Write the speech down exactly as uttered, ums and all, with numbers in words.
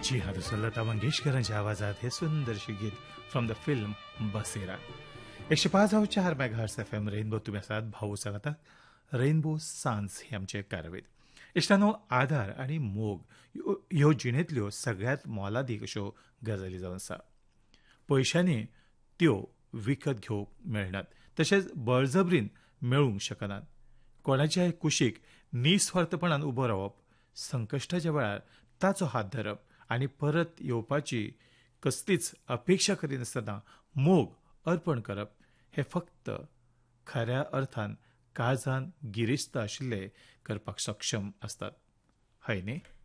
जी हाँ, दोस्तों, लता मंगेशकरांच्या आवाजात हे सुंदरशी गीत फ्रॉम द फिल्म बसेरा. एकशे पाच हांव चार मेगाहर्ट्ज एफ एम रेनबो तुम्ही आसात भाऊ सांगता रेनबो सांज हे आमचे कारवेत. इश्टानो, आधार आणि मोग ह्यो ह्यो जिणेंतल्यो सगळ्यात मोलादीक अश्यो गजाली जावन आसा. पयशांनी त्यो विकत घेवंक मेळनात, तशेंच बळजबरीन मेळूंक शकनात. कोणाच्याय कुशीक निस्वार्थपणान उबो रावप, संकश्टाच्या वेळार ताचो हात धरप आनी परत येवपाची कसलीच अपेक्षा करिनासतना मोग अर्पण करप हे फक्त खऱ्या अर्थान काळजान गिरेस्त आशिल्ले करपाक सक्षम आसतात. हय न्ही?